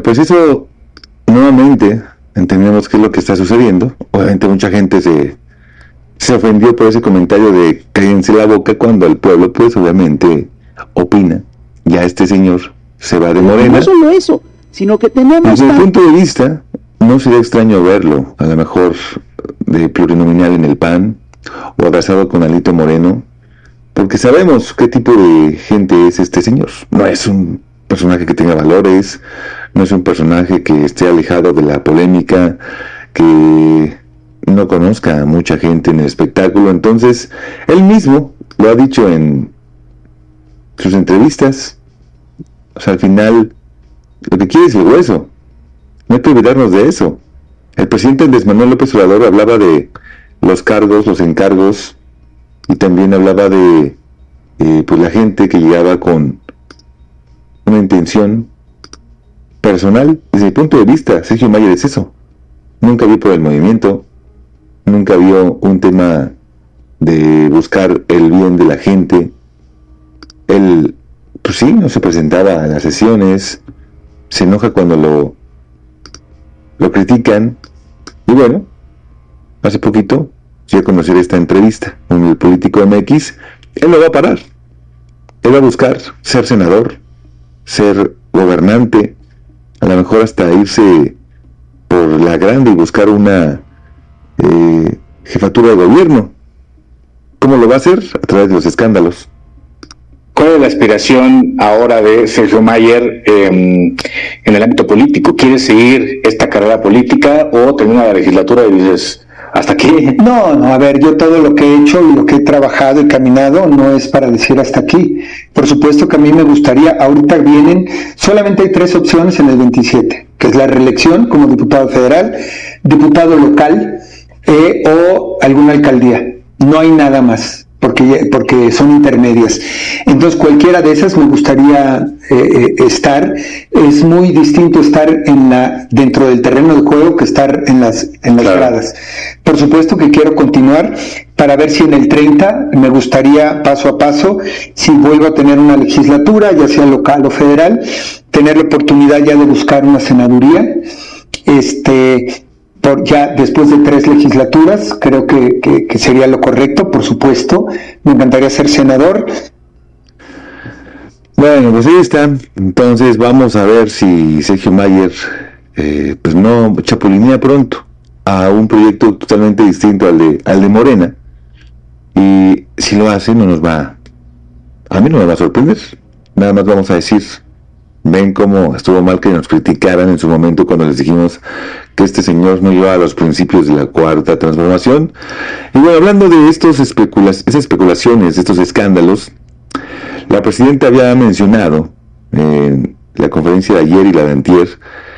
pues eso, nuevamente, entendemos qué es lo que está sucediendo. Obviamente mucha gente se ofendió por ese comentario de cállense la boca, cuando el pueblo, pues obviamente, opina. Ya este señor se va de Morena. No solo eso, sino que tenemos... Desde mi punto de vista, no sería extraño verlo, a lo mejor de plurinominal en el PAN, o abrazado con Alito Moreno, porque sabemos qué tipo de gente es este señor. No es un personaje que tenga valores, no es un personaje que esté alejado de la polémica, que no conozca a mucha gente en el espectáculo. Entonces, él mismo lo ha dicho en sus entrevistas. O sea, al final, lo que quiere es el hueso. No hay que olvidarnos de eso. El presidente Andrés Manuel López Obrador hablaba de los cargos, los encargos, y también hablaba de pues la gente que llegaba con una intención personal. Desde mi punto de vista, Sergio Mayer es eso. Nunca vio por el movimiento, nunca vio un tema de buscar el bien de la gente. Él, pues sí, no se presentaba a las sesiones, se enoja cuando lo critican. Y bueno, hace poquito yo conocí esta entrevista con el Político MX. Él lo va a parar. Él va a buscar ser senador, ser gobernante, a lo mejor hasta irse por la grande y buscar una jefatura de gobierno. ¿Cómo lo va a hacer? A través de los escándalos. ¿Cuál es la aspiración ahora de Sergio Mayer en el ámbito político? ¿Quieres seguir esta carrera política o termina la legislatura y dices, hasta aquí? No, a ver, yo todo lo que he hecho y lo que he trabajado y caminado no es para decir hasta aquí. Por supuesto que a mí me gustaría, ahorita solamente hay 3 opciones en el 27, que es la reelección como diputado federal, diputado local o alguna alcaldía. No hay nada más. Porque son intermedias. Entonces cualquiera de esas me gustaría estar. Es muy distinto estar dentro del terreno de juego que estar en las gradas. Por supuesto que quiero continuar para ver si en el 30 me gustaría paso a paso, si vuelvo a tener una legislatura, ya sea local o federal, tener la oportunidad ya de buscar una senaduría. Ya después de 3 legislaturas, creo que sería lo correcto, por supuesto. Me encantaría ser senador. Bueno, pues ahí está. Entonces vamos a ver si Sergio Mayer pues no chapulinea pronto a un proyecto totalmente distinto al de Morena. Y si lo hace, a mí no me va a sorprender. Nada más vamos a decir, ven cómo estuvo mal que nos criticaran en su momento cuando les dijimos que este señor no llevaba los principios de la Cuarta Transformación. Y bueno, hablando de esas especulaciones, estos escándalos, la presidenta había mencionado en la conferencia de ayer y la de antier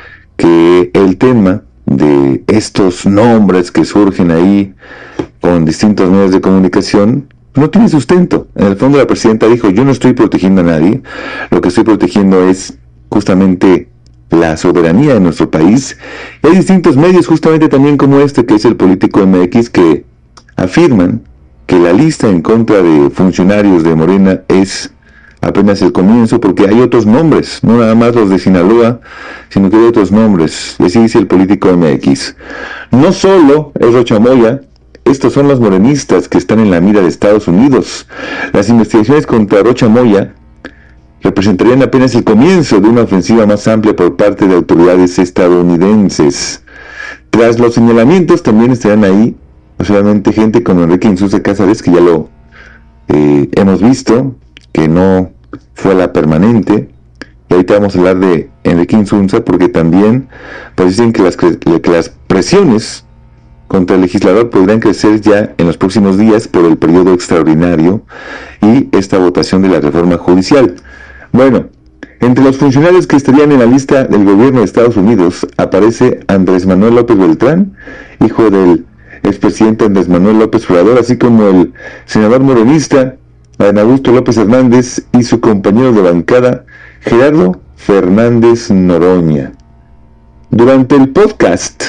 que el tema de estos nombres que surgen ahí con distintos medios de comunicación no tiene sustento. En el fondo la presidenta dijo, yo no estoy protegiendo a nadie, lo que estoy protegiendo es justamente la soberanía de nuestro país. Y hay distintos medios justamente también como este, que es el Político MX, que afirman que la lista en contra de funcionarios de Morena es apenas el comienzo, porque hay otros nombres, no nada más los de Sinaloa, sino que hay otros nombres. Y así dice el Político MX. No solo es Rocha Moya, estos son los morenistas que están en la mira de Estados Unidos. Las investigaciones contra Rocha Moya representarían apenas el comienzo de una ofensiva más amplia por parte de autoridades estadounidenses. Tras los señalamientos también estarán ahí, posiblemente gente como Enrique Insunza Cázares, que ya lo hemos visto, que no fue la permanente. Y ahorita vamos a hablar de Enrique Insunza, porque también pues dicen que las presiones contra el legislador podrían crecer ya en los próximos días por el periodo extraordinario y esta votación de la reforma judicial. Bueno, entre los funcionarios que estarían en la lista del gobierno de Estados Unidos aparece Andrés Manuel López Beltrán, hijo del expresidente Andrés Manuel López Obrador, así como el senador morenista Adán Augusto López Hernández y su compañero de bancada Gerardo Fernández Noroña. Durante el podcast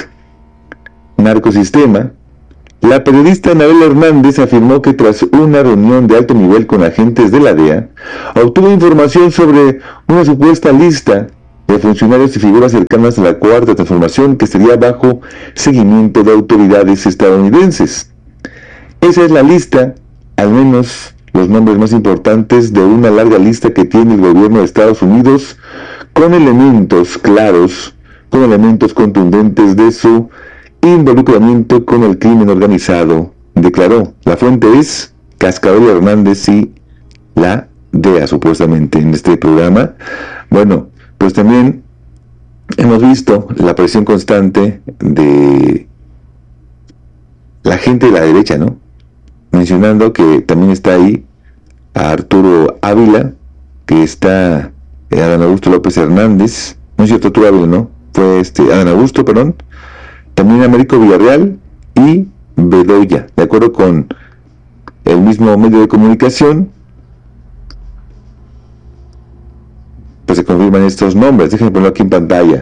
Narcosistema, la periodista Anabel Hernández afirmó que tras una reunión de alto nivel con agentes de la DEA, obtuvo información sobre una supuesta lista de funcionarios y figuras cercanas a la Cuarta Transformación, que estaría bajo seguimiento de autoridades estadounidenses. Esa es la lista, al menos los nombres más importantes de una larga lista que tiene el gobierno de Estados Unidos, con elementos claros, con elementos contundentes de su involucramiento con el crimen organizado, declaró. La fuente es Cascabel Hernández y la DEA, supuestamente, en este programa. Bueno, pues también hemos visto la presión constante de la gente de la derecha, ¿no? Mencionando que también está ahí a Arturo Ávila, que está Adán Augusto López Hernández, no es cierto, Arturo Ávila, ¿no? Fue Adán Augusto, perdón. También Américo Villarreal y Bedoya, de acuerdo con el mismo medio de comunicación. Pues se confirman estos nombres. Déjenme ponerlo aquí en pantalla.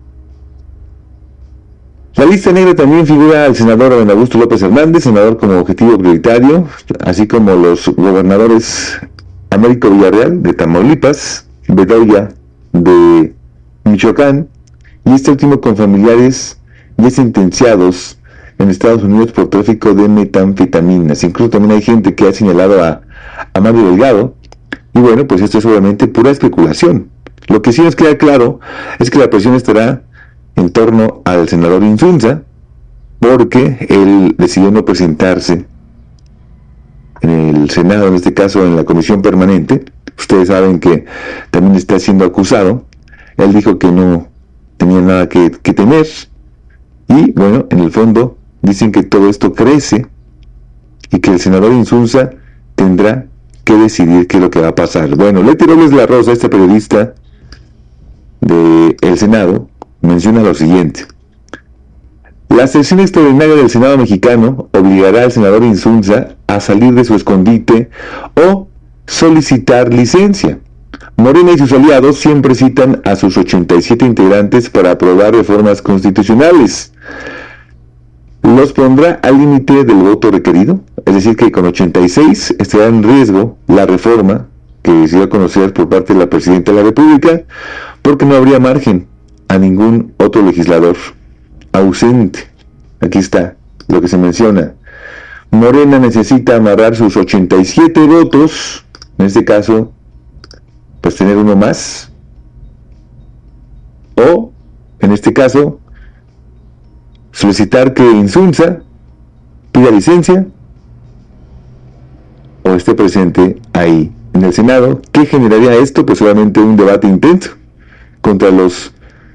La lista negra también figura al senador Adán Augusto López Hernández, senador como objetivo prioritario, así como los gobernadores Américo Villarreal de Tamaulipas, Bedoya de Michoacán, y este último con familiares ya sentenciados en Estados Unidos por tráfico de metanfetaminas. Incluso también hay gente que ha señalado a Mario Delgado. Y bueno, pues esto es obviamente pura especulación. Lo que sí nos queda claro es que la presión estará en torno al senador Insunza, porque él decidió no presentarse en el Senado, en este caso en la comisión permanente. Ustedes saben que también está siendo acusado. Él dijo que no tenía nada que temer. Y bueno, en el fondo dicen que todo esto crece y que el senador Insunza tendrá que decidir qué es lo que va a pasar. Bueno, Leti Robles La Rosa, este periodista del Senado, menciona lo siguiente: la sesión extraordinaria del Senado mexicano obligará al senador Insunza a salir de su escondite o solicitar licencia. Morena y sus aliados siempre citan a sus 87 integrantes para aprobar reformas constitucionales. ¿Los pondrá al límite del voto requerido? Es decir, que con 86 estará en riesgo la reforma que se dio a conocer por parte de la Presidenta de la República, porque no habría margen a ningún otro legislador ausente. Aquí está lo que se menciona. Morena necesita amarrar sus 87 votos, en este caso, pues tener uno más, o, en este caso, solicitar que Insunza pida licencia o esté presente ahí en el Senado. ¿Qué generaría esto? Pues obviamente un debate intenso contra los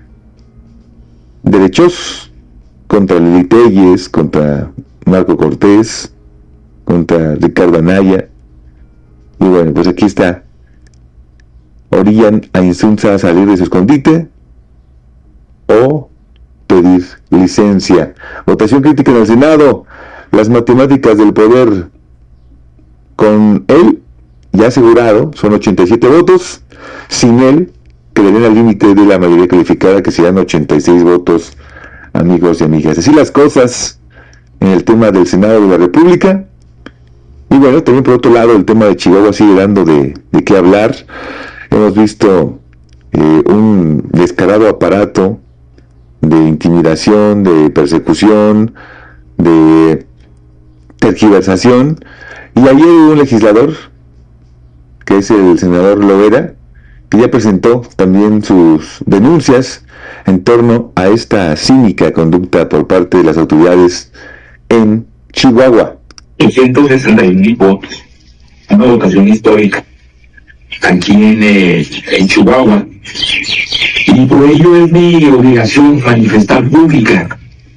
derechos, contra Lili Telles, contra Marco Cortés, contra Ricardo Anaya. Y bueno, pues aquí está. Orillan a Insunza a salir de su escondite o pedir licencia. Votación crítica en el Senado. Las matemáticas del poder. Con él ya asegurado, son 87 votos. Sin él, quedarían al límite de la mayoría calificada, que serían 86 votos, amigos y amigas. Así las cosas en el tema del Senado de la República. Y bueno, también por otro lado, el tema de Chihuahua sigue dando de qué hablar. Hemos visto un descarado aparato de intimidación, de persecución, de tergiversación. Y ayer hubo un legislador, que es el senador Loera, que ya presentó también sus denuncias en torno a esta cínica conducta por parte de las autoridades en Chihuahua. 161,000 votos, una votación histórica aquí en Chihuahua, y por ello es mi obligación manifestar pública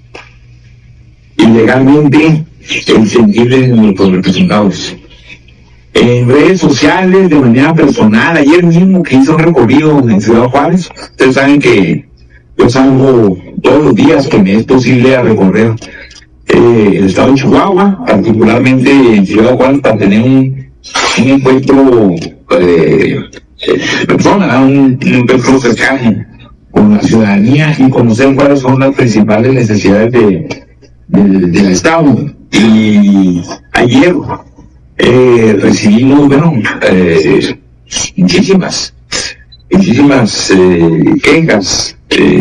y legalmente el sentir de nuestros representados en redes sociales, de manera personal. Ayer mismo que hice un recorrido en Ciudad Juárez, ustedes saben que yo salgo todos los días que me es posible a recorrer el estado de Chihuahua, particularmente en Ciudad Juárez, para tener un encuentro persona, un encuentro cercano con la ciudadanía y conocer cuáles son las principales necesidades del estado. Y ayer recibimos, muchísimas muchísimas quejas,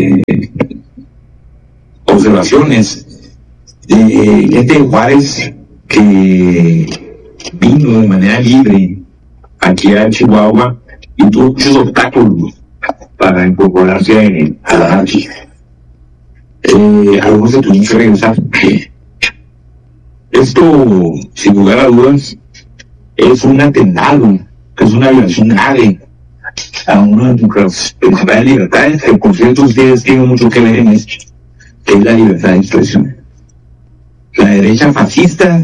observaciones de gente de Juárez que vino de manera libre aquí a Chihuahua y tuvo muchos obstáculos para incorporarse a la marcha. Algunos se tuvieron que regresar. Esto, sin lugar a dudas, es un atentado, es una violación grave a una de nuestras principales libertades, que por cierto ustedes tienen mucho que ver en esto, que es la libertad de expresión. La derecha fascista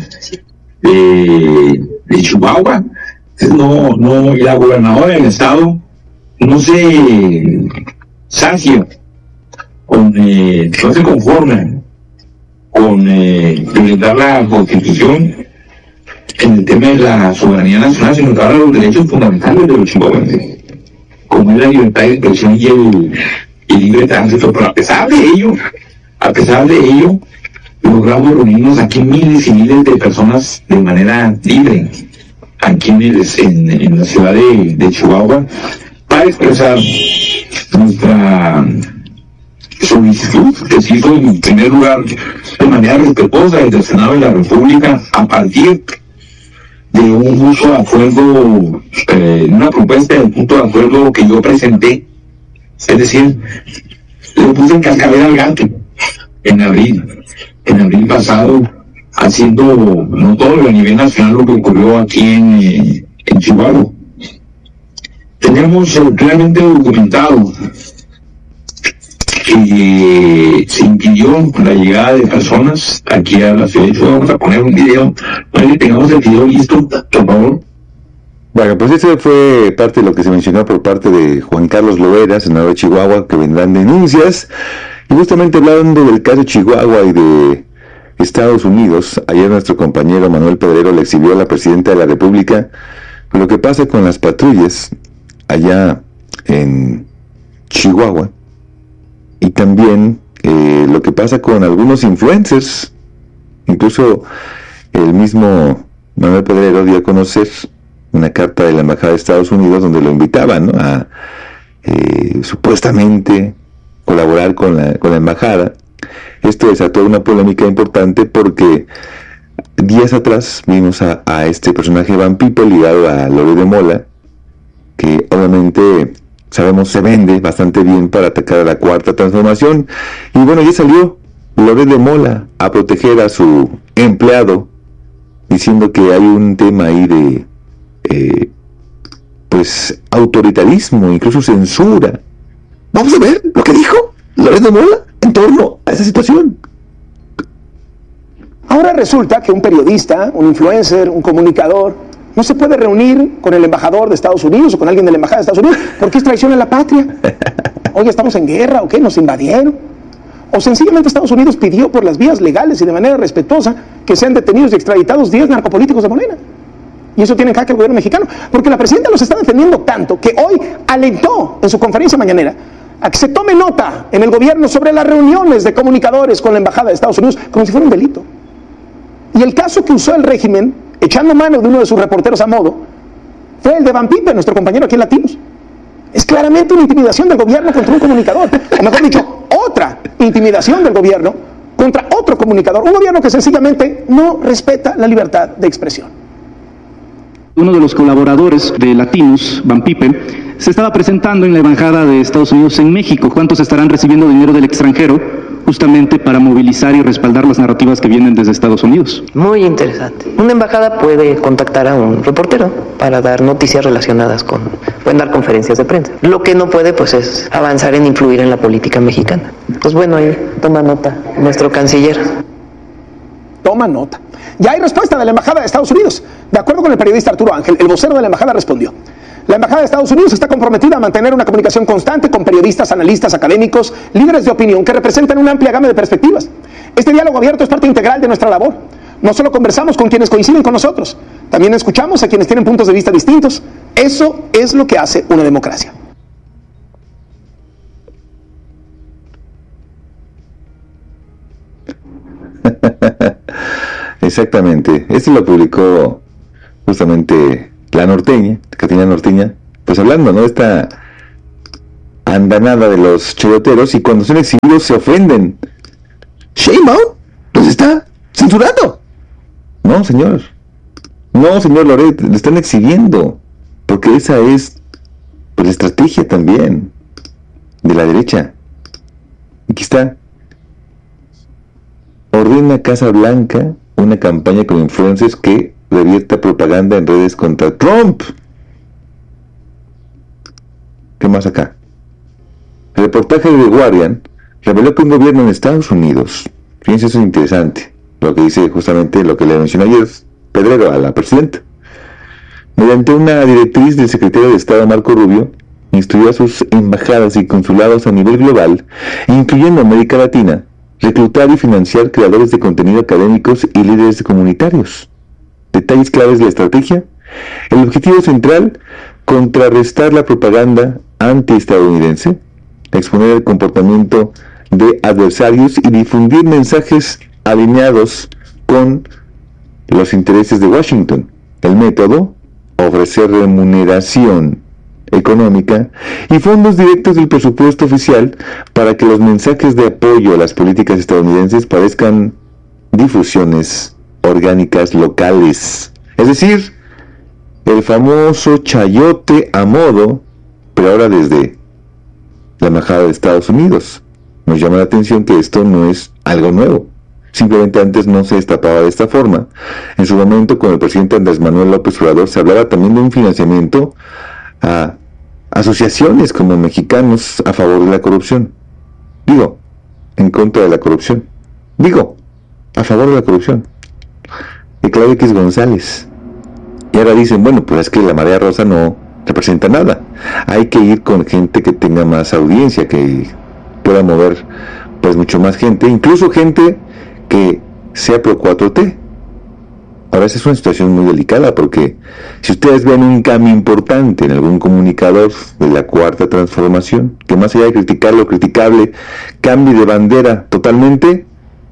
de Chihuahua, no, y la gobernadora del estado no se sacia no se conforma con violentar la Constitución en el tema de la soberanía nacional, sino que habla de los derechos fundamentales de los chihuahuenses, como es la libertad de expresión y el libre tránsito. Pero a pesar de ello, logramos reunirnos aquí miles y miles de personas de manera libre, aquí en la ciudad de Chihuahua, para expresar nuestra solicitud, que se hizo en primer lugar de manera respetuosa desde el Senado de la República, a partir de un punto de acuerdo, una propuesta de punto de acuerdo que yo presenté, es decir, le puse en cascabel al gato en abril pasado, haciendo notorio a nivel nacional lo que ocurrió aquí en Chihuahua. Tenemos realmente documentado que se impidió la llegada de personas aquí a la ciudad de Chihuahua. Vamos a poner un video, para que tengamos el video listo, por favor. Bueno, pues eso fue parte de lo que se mencionó por parte de Juan Carlos Loera, senador de Chihuahua, que vendrán denuncias. Y justamente hablando del caso Chihuahua y de Estados Unidos, ayer nuestro compañero Manuel Pedrero le exhibió a la presidenta de la República lo que pasa con las patrullas allá en Chihuahua, y también lo que pasa con algunos influencers. Incluso el mismo Manuel Pedrero dio a conocer una carta de la Embajada de Estados Unidos donde lo invitaban, ¿no?, a supuestamente colaborar con la Embajada. Esto desató una polémica importante porque días atrás vimos a este personaje Van People ligado a Loret de Mola, que obviamente sabemos se vende bastante bien para atacar a la Cuarta Transformación. Y bueno, ya salió Loret de Mola a proteger a su empleado, diciendo que hay un tema ahí de pues autoritarismo, incluso censura. Vamos a ver lo que dijo Loret de Mola en torno a esa situación. Ahora resulta que un periodista, un influencer, un comunicador, no se puede reunir con el embajador de Estados Unidos o con alguien de la embajada de Estados Unidos porque es traición a la patria. Oye, ¿estamos en guerra o qué? ¿Nos invadieron? O sencillamente Estados Unidos pidió por las vías legales y de manera respetuosa que sean detenidos y extraditados 10 narcopolíticos de Morena. Y eso tiene en jaque el gobierno mexicano, porque la presidenta los está defendiendo tanto que hoy alentó en su conferencia mañanera a que se tome nota en el gobierno sobre las reuniones de comunicadores con la embajada de Estados Unidos como si fuera un delito. Y el caso que usó el régimen, echando mano de uno de sus reporteros a modo, fue el de Van Pipe, nuestro compañero aquí en Latinos. Es claramente una intimidación del gobierno contra un comunicador, o mejor dicho, otra intimidación del gobierno contra otro comunicador, un gobierno que sencillamente no respeta la libertad de expresión. Uno de los colaboradores de Latinos, Van Pipe, se estaba presentando en la Embajada de Estados Unidos en México. ¿Cuántos estarán recibiendo dinero del extranjero justamente para movilizar y respaldar las narrativas que vienen desde Estados Unidos? Muy interesante. Una embajada puede contactar a un reportero para dar noticias relacionadas pueden dar conferencias de prensa. Lo que no puede, pues, es avanzar en influir en la política mexicana. Pues bueno, ahí toma nota nuestro canciller. Toma nota. Ya hay respuesta de la Embajada de Estados Unidos. De acuerdo con el periodista Arturo Ángel, el vocero de la Embajada respondió: la Embajada de Estados Unidos está comprometida a mantener una comunicación constante con periodistas, analistas, académicos, líderes de opinión que representan una amplia gama de perspectivas. Este diálogo abierto es parte integral de nuestra labor. No solo conversamos con quienes coinciden con nosotros, también escuchamos a quienes tienen puntos de vista distintos. Eso es lo que hace una democracia. Exactamente. Esto lo publicó justamente La Norteña, Catina Norteña, pues hablando, ¿no?, esta andanada de los chayoteros y cuando son exhibidos se ofenden. Sheinbaum los está censurando. No, señor Loret, le están exhibiendo, porque esa es pues, la estrategia también de la derecha. Aquí está. Ordena Casa Blanca una campaña con influencers que revierta propaganda en redes contra Trump. ¿Qué más acá? El reportaje de The Guardian reveló que un gobierno en Estados Unidos, fíjense, eso es interesante, lo que dice justamente lo que le mencionó ayer Pedrero a la presidenta, mediante una directriz del secretario de Estado Marco Rubio, instruyó a sus embajadas y consulados a nivel global, incluyendo América Latina, reclutar y financiar creadores de contenido académicos y líderes comunitarios. Detalles claves de la estrategia: el objetivo central, contrarrestar la propaganda antiestadounidense, exponer el comportamiento de adversarios y difundir mensajes alineados con los intereses de Washington. El método: ofrecer remuneración económica y fondos directos del presupuesto oficial para que los mensajes de apoyo a las políticas estadounidenses parezcan difusiones orgánicas locales. Es decir, el famoso chayote a modo, pero ahora desde la embajada de Estados Unidos. Nos llama la atención que esto no es algo nuevo. Simplemente antes no se destapaba de esta forma. En su momento, con el presidente Andrés Manuel López Obrador, se hablaba también de un financiamiento a asociaciones como Mexicanos a favor de la corrupción. Digo, en contra de la corrupción. Digo, a favor de la corrupción. De Claudio X González. Y ahora dicen, bueno, pues es que la Marea Rosa no representa nada. Hay que ir con gente que tenga más audiencia, que pueda mover pues mucho más gente, incluso gente que sea pro 4T. Ahora esa es una situación muy delicada, porque si ustedes ven un cambio importante en algún comunicador de la Cuarta Transformación, que más allá de criticar lo criticable, cambie de bandera totalmente,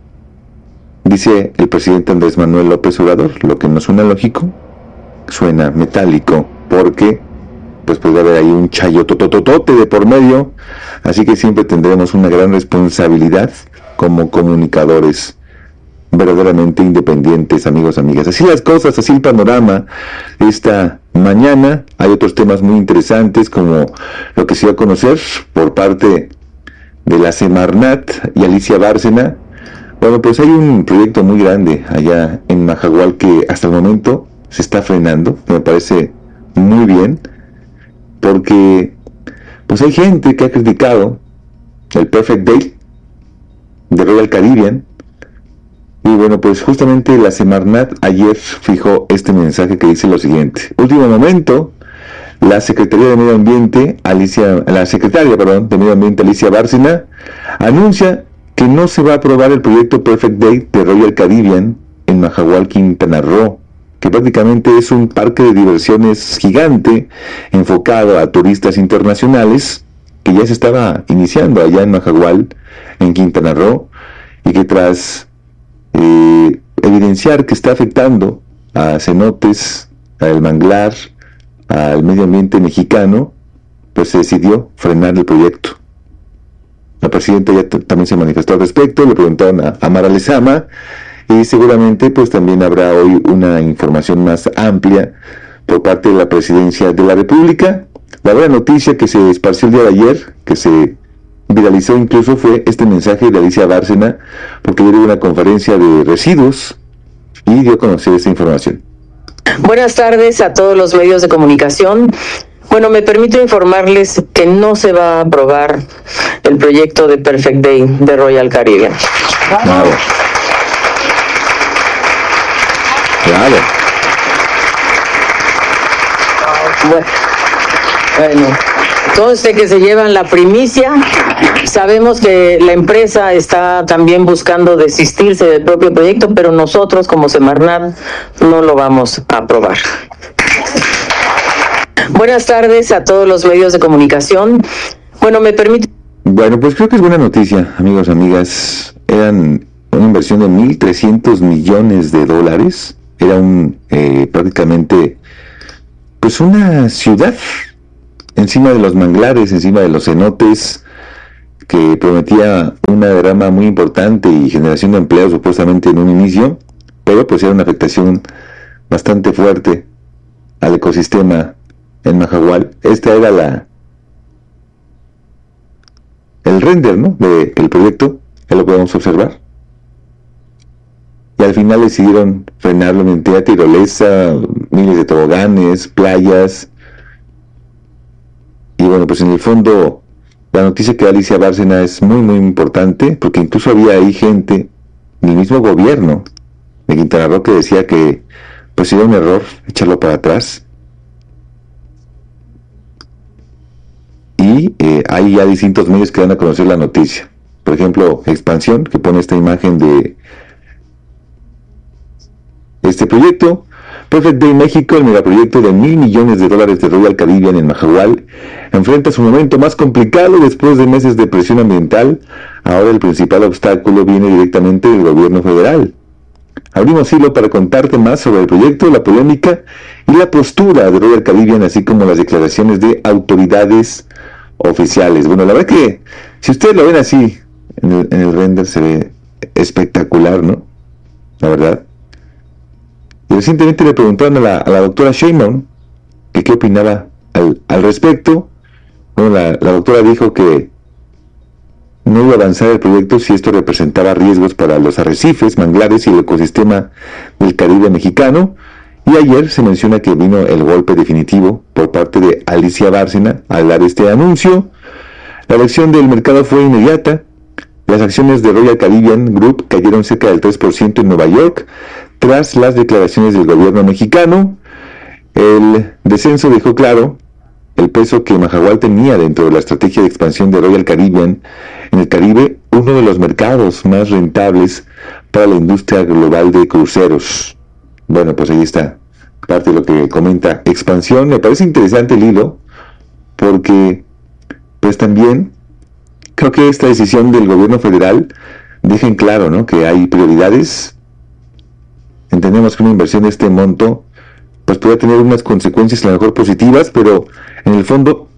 dice el presidente Andrés Manuel López Obrador, lo que no suena lógico, suena metálico, porque pues puede haber ahí un chayotototote de por medio, así que siempre tendremos una gran responsabilidad como comunicadores verdaderamente independientes, amigos, amigas. Así las cosas, así el panorama esta mañana. Hay otros temas muy interesantes, como lo que se dio a conocer por parte de la Semarnat y Alicia Bárcena. Bueno, pues hay un proyecto muy grande allá en Majagual que hasta el momento se está frenando, que me parece muy bien, porque pues hay gente que ha criticado el Perfect Day de Royal Caribbean. Y bueno, pues justamente la Semarnat ayer fijó este mensaje que dice lo siguiente: último momento, la secretaria de Medio Ambiente, la secretaria de Medio Ambiente, Alicia Bárcena, anuncia que no se va a aprobar el proyecto Perfect Day de Royal Caribbean en Majagual, Quintana Roo, que prácticamente es un parque de diversiones gigante enfocado a turistas internacionales, que ya se estaba iniciando allá en Majagual, en Quintana Roo, y que tras evidenciar que está afectando a cenotes, al manglar, al medio ambiente mexicano, pues se decidió frenar el proyecto. La presidenta ya también se manifestó al respecto, le preguntaron a Mara Lezama, y seguramente pues también habrá hoy una información más amplia por parte de la Presidencia de la República. La buena noticia que se esparció el día de ayer, que se viralizó incluso, fue este mensaje de Alicia Bárcena, porque dio una conferencia de residuos y dio a conocer esta información. Buenas tardes a todos los medios de comunicación. Bueno, me permito informarles que no se va a aprobar el proyecto de Perfect Day de Royal Caribbean. Claro. Claro. Bueno, conste que se llevan la primicia. Sabemos que la empresa está también buscando desistirse del propio proyecto, pero nosotros como Semarnat no lo vamos a aprobar. Buenas tardes a todos los medios de comunicación. Bueno, me permite... Bueno, pues creo que es buena noticia, amigos, amigas. Eran una inversión de $1,300 millones. Era prácticamente pues una ciudad encima de los manglares, encima de los cenotes, que prometía una derrama muy importante y generación de empleo supuestamente en un inicio, pero pues era una afectación bastante fuerte al ecosistema en Mahahual. Esta era el render, ¿no?, del proyecto, ya lo podemos observar. Y al final decidieron frenarlo mediante tirolesa, miles de toboganes, playas. Y bueno, pues en el fondo la noticia que da Alicia Bárcena es muy muy importante, porque incluso había ahí gente del mismo gobierno de Quintana Roo que decía que pues era un error echarlo para atrás. Y hay ya distintos medios que dan a conocer la noticia. Por ejemplo, Expansión, que pone esta imagen de este proyecto. Perfect Day México, el megaproyecto de $1,000 millones de Royal Caribbean en Mahahual, enfrenta su momento más complicado después de meses de presión ambiental. Ahora el principal obstáculo viene directamente del gobierno federal. Abrimos hilo para contarte más sobre el proyecto, la polémica y la postura de Royal Caribbean, así como las declaraciones de autoridades oficiales. Bueno, la verdad que si ustedes lo ven así en el render se ve espectacular, ¿no? La verdad. Y recientemente le preguntaron a la doctora Sheinbaum que qué opinaba al respecto. Bueno, la doctora dijo que no iba a avanzar el proyecto si esto representaba riesgos para los arrecifes, manglares y el ecosistema del Caribe mexicano. Y ayer se menciona que vino el golpe definitivo por parte de Alicia Bárcena al dar este anuncio. La reacción del mercado fue inmediata. Las acciones de Royal Caribbean Group cayeron cerca del 3% en Nueva York tras las declaraciones del gobierno mexicano. El descenso dejó claro el peso que Mahahual tenía dentro de la estrategia de expansión de Royal Caribbean en el Caribe, uno de los mercados más rentables para la industria global de cruceros. Bueno, pues ahí está parte de lo que comenta Expansión. Me parece interesante el hilo, porque pues también creo que esta decisión del gobierno federal deja en claro, ¿no?, que hay prioridades. Entendemos que una inversión de este monto pues puede tener unas consecuencias a lo mejor positivas, pero en el fondo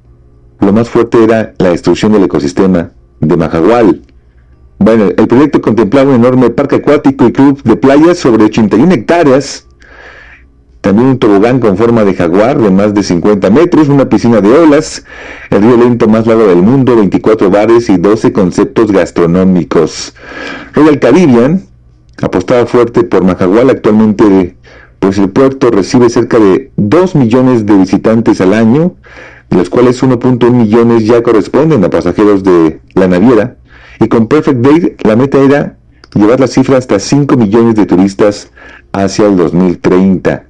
lo más fuerte era la destrucción del ecosistema de Mahahual. Bueno, el proyecto contemplaba un enorme parque acuático y club de playas sobre 81 hectáreas, también un tobogán con forma de jaguar de más de 50 metros, una piscina de olas, el río lento más largo del mundo, 24 bares y 12 conceptos gastronómicos. Royal Caribbean apostaba fuerte por Mahahual. Actualmente pues el puerto recibe cerca de 2 millones de visitantes al año, de los cuales 1.1 millones ya corresponden a pasajeros de la naviera, y con Perfect Day la meta era llevar la cifra hasta 5 millones de turistas hacia el 2030.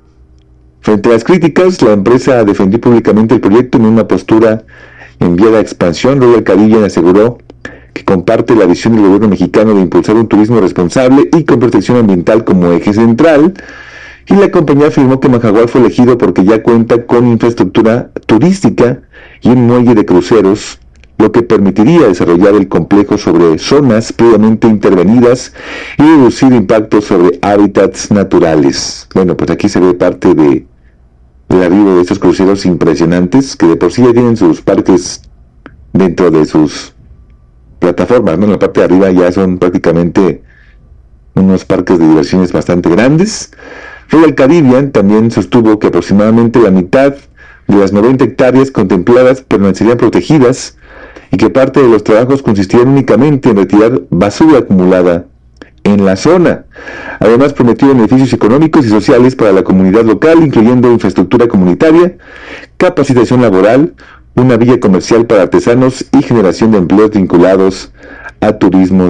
Frente a las críticas, la empresa defendió públicamente el proyecto en una postura enviada a Expansión. Royal Caribbean aseguró que comparte la visión del gobierno mexicano de impulsar un turismo responsable y con protección ambiental como eje central, y la compañía afirmó que Mahahual fue elegido porque ya cuenta con infraestructura turística y un muelle de cruceros, lo que permitiría desarrollar el complejo sobre zonas previamente intervenidas y reducir impactos sobre hábitats naturales. Bueno, pues aquí se ve parte del arribo de estos cruceros impresionantes, que de por sí ya tienen sus parques dentro de sus plataformas, ¿no? En la parte de arriba ya son prácticamente unos parques de diversiones bastante grandes. Royal Caribbean también sostuvo que aproximadamente la mitad de las 90 hectáreas contempladas permanecerían protegidas y que parte de los trabajos consistirían únicamente en retirar basura acumulada en la zona. Además, prometió beneficios económicos y sociales para la comunidad local, incluyendo infraestructura comunitaria, capacitación laboral, una villa comercial para artesanos y generación de empleos vinculados al turismo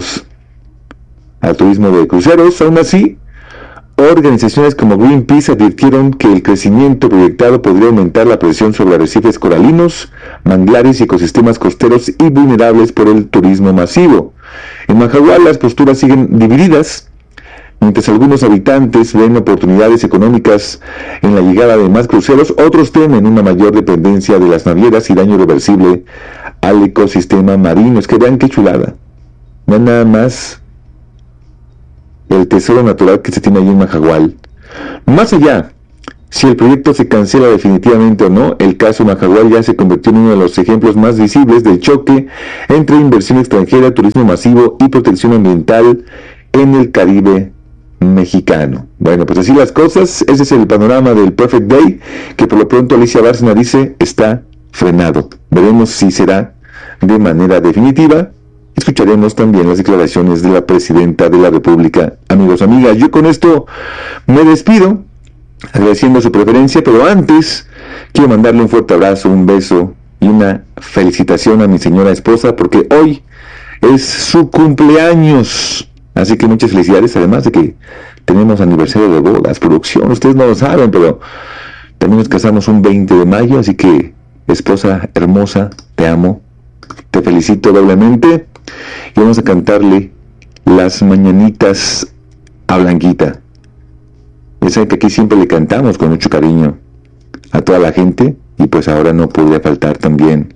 de cruceros. Aún así, organizaciones como Greenpeace advirtieron que el crecimiento proyectado podría aumentar la presión sobre arrecifes coralinos, manglares y ecosistemas costeros y vulnerables por el turismo masivo. En Mahahual las posturas siguen divididas. Mientras algunos habitantes ven oportunidades económicas en la llegada de más cruceros, otros temen una mayor dependencia de las navieras y daño irreversible al ecosistema marino. Es que vean qué chulada. Vean nada más el tesoro natural que se tiene allí en Mahahual. Más allá, si el proyecto se cancela definitivamente o no. El caso Majagual ya se convirtió en uno de los ejemplos más visibles del choque entre inversión extranjera, turismo masivo y protección ambiental en el Caribe mexicano. Bueno, pues así las cosas. Ese es el panorama del Perfect Day, que por lo pronto Alicia Bárcena dice está frenado. Veremos si será de manera definitiva. Escucharemos también las declaraciones de la presidenta de la República. Amigos, amigas, yo con esto me despido, agradeciendo su preferencia, pero antes quiero mandarle un fuerte abrazo, un beso y una felicitación a mi señora esposa, porque hoy es su cumpleaños. Así que muchas felicidades, además de que tenemos aniversario de bodas, producción, ustedes no lo saben, pero también nos casamos un 20 de mayo, así que, esposa hermosa, te amo, te felicito doblemente, y vamos a cantarle las mañanitas a Blanquita. Ya saben que aquí siempre le cantamos con mucho cariño a toda la gente, y pues ahora no podría faltar también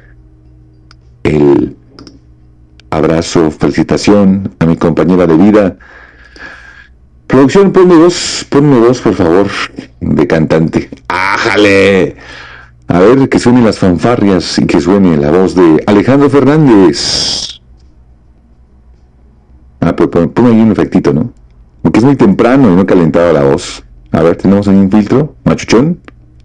el abrazo, felicitación a mi compañera de vida. Producción, ponme dos, por favor, de cantante. ¡Ájale! A ver, que suenen las fanfarrias y que suene la voz de Alejandro Fernández. Pero pon ahí un efectito, ¿no? Porque es muy temprano y no he calentado la voz. A ver, ¿tenemos ahí un filtro? ¿Machuchón?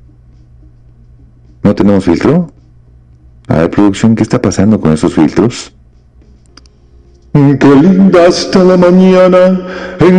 ¿No tenemos filtro? A ver, producción, ¿qué está pasando con esos filtros? Qué linda está la mañana en